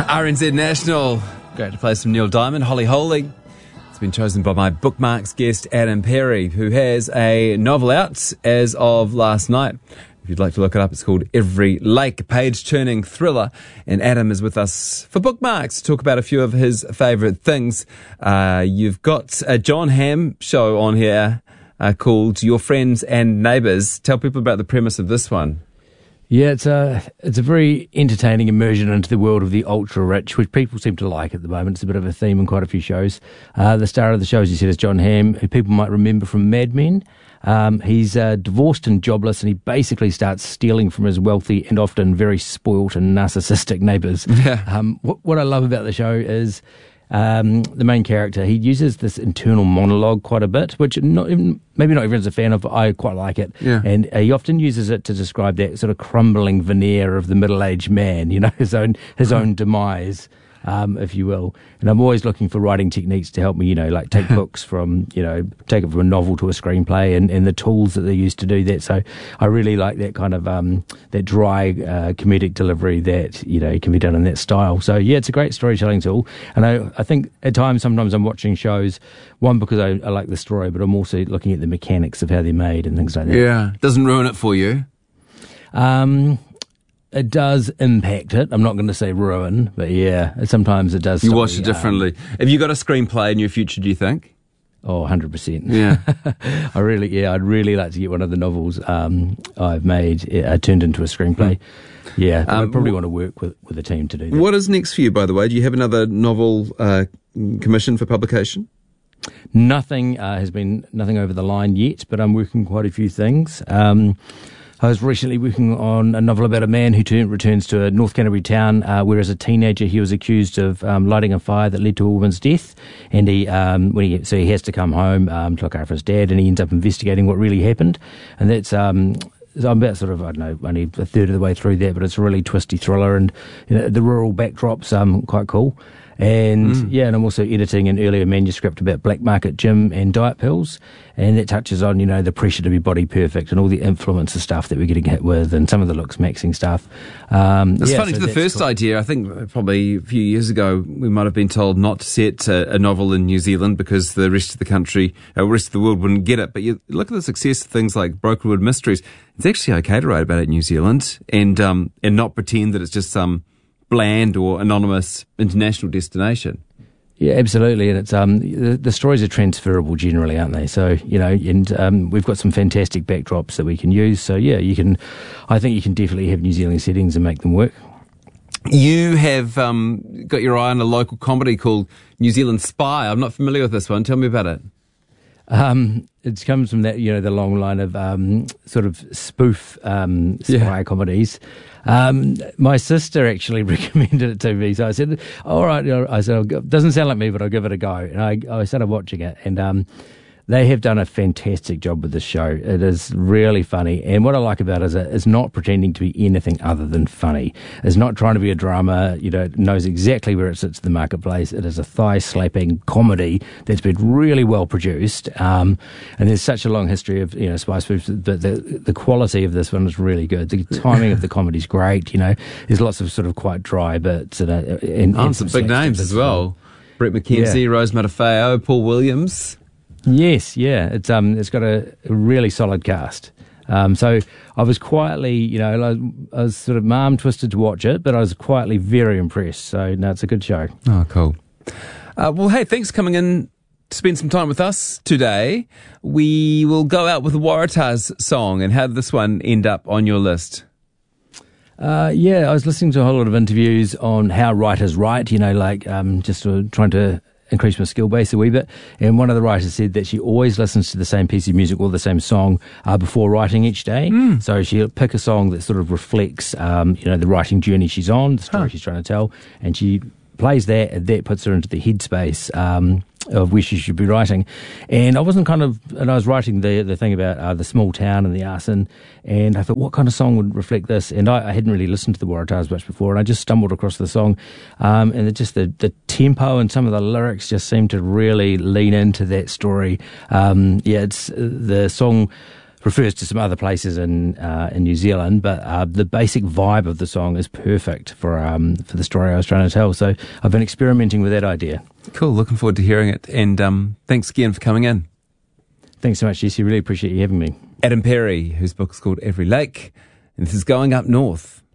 RNZ National. Great to play some Neil Diamond, Holly Holy. It's been chosen by my Bookmarks guest, Adam Perry, who has a novel out as of last night. If you'd like to look it up, it's called Every Lake, a page-turning thriller. And Adam is with us for Bookmarks to talk about a few of his favourite things. You've got a John Hamm show on here called Your Friends and Neighbours. Tell people about the premise of this one. Yeah, it's a very entertaining immersion into the world of the ultra-rich, which people seem to like at the moment. It's a bit of a theme in quite a few shows. The star of the show, as you said, is John Hamm, who people might remember from Mad Men. He's divorced and jobless, and he basically starts stealing from his wealthy and often very spoilt and narcissistic neighbours. Yeah. What I love about the show is the main character, he uses this internal monologue quite a bit, which maybe not everyone's a fan of, but I quite like it. Yeah. And he often uses it to describe that sort of crumbling veneer of the middle-aged man, you know, his own demise, if you will. And I'm always looking for writing techniques to help me, you know, like take books from, you know, take it from a novel to a screenplay and the tools that they use to do that. So I really like that kind of, that dry comedic delivery that, you know, can be done in that style. So yeah, it's a great storytelling tool. And I think at times, sometimes I'm watching shows, one, because I like the story, but I'm also looking at the mechanics of how they're made and things like that. Yeah. Doesn't ruin it for you? It does impact it. I'm not going to say ruin, but yeah, sometimes it does. You watch it differently. Have you got a screenplay in your future, do you think? Oh, 100%. Yeah. I'd really like to get one of the novels I've made turned into a screenplay. Yeah, I probably want to work with a team to do that. What is next for you, by the way? Do you have another novel commissioned for publication? Nothing over the line yet, but I'm working quite a few things. I was recently working on a novel about a man who returns to a North Canterbury town where as a teenager he was accused of lighting a fire that led to a woman's death, and he has to come home to look after his dad, and he ends up investigating what really happened. And that's I'm about sort of, I don't know, only a third of the way through that, but it's a really twisty thriller, and you know, the rural backdrop's quite cool. And and I'm also editing an earlier manuscript about black market gym and diet pills, and that touches on, you know, the pressure to be body perfect and all the influencer stuff that we're getting hit with, and some of the looks maxing stuff. It's funny, so the first idea, I think probably a few years ago, we might have been told not to set a novel in New Zealand because the rest of the country, rest of the world wouldn't get it. But you look at the success of things like Brokenwood Mysteries. It's actually okay to write about it in New Zealand and not pretend that it's just some bland or anonymous international destination. Yeah, absolutely, and it's the stories are transferable generally, aren't they? So, you know, and we've got some fantastic backdrops that we can use. So yeah, I think you can definitely have New Zealand settings and make them work. You have got your eye on a local comedy called New Zealand Spy. I'm not familiar with this one. Tell me about it. It comes from that, you know, the long line of sort of spoof spy comedies. My sister actually recommended it to me, so I said, all right, I said, it doesn't sound like me, but I'll give it a go. And I started watching it, and they have done a fantastic job with this show. It is really funny, and what I like about it is it's not pretending to be anything other than funny. It's not trying to be a drama. You know, it knows exactly where it sits in the marketplace. It is a thigh-slapping comedy that's been really well produced, and there's such a long history of, you know, spy spoofs, but the quality of this one is really good. The timing of the comedy is great. You know, there's lots of sort of quite dry bits and some big names as well. Brett McKenzie, Rose Matafeo, Paul Williams. Yes, yeah, it's got a really solid cast. So I was quietly, you know, I was sort of arm twisted to watch it, but I was quietly very impressed. So no, it's a good show. Oh, cool. Well, hey, thanks for coming in to spend some time with us today. We will go out with the Waratahs song, and how did this one end up on your list? Yeah, I was listening to a whole lot of interviews on how writers write, you know, like just trying to increase my skill base a wee bit. And one of the writers said that she always listens to the same piece of music or the same song before writing each day. So she'll pick a song that sort of reflects, you know, the writing journey she's on, the story she's trying to tell, and she plays that, and that puts her into the headspace of where she should be writing. And I was writing the thing about the small town and the arson, and I thought, what kind of song would reflect this? And I hadn't really listened to the Waratahs much before, and I just stumbled across the song, and the tempo and some of the lyrics just seemed to really lean into that story. It's the song refers to some other places in New Zealand, but the basic vibe of the song is perfect for the story I was trying to tell. So I've been experimenting with that idea. Cool. Looking forward to hearing it. And thanks again for coming in. Thanks so much, Jesse. Really appreciate you having me. Adam Perry, whose book is called Every Lake, and this is Going Up North.